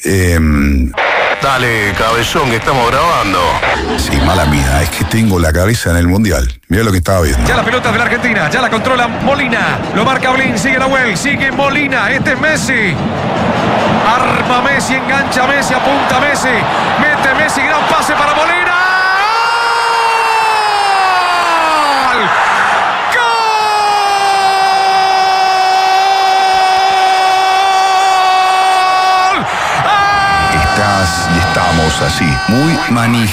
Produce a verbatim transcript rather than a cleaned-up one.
Eh, Dale, cabezón, que estamos grabando. sí, mala mía, es que tengo la cabeza en el Mundial. Mira lo que estaba viendo. Ya la pelota de la Argentina, ya la controla Molina. Lo marca Blin, sigue Nahuel, sigue Molina. Este es Messi. Arma Messi, engancha Messi, apunta Messi. Mete Messi, gran pase para Molina. Estás y estamos así, muy manija.